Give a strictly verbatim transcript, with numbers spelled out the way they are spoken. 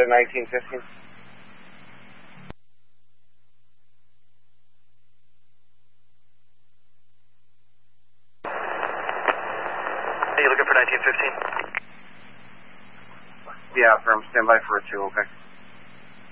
to nineteen fifteen. Are you looking for nineteen fifteen? Yeah, firm. Stand by for a two, okay.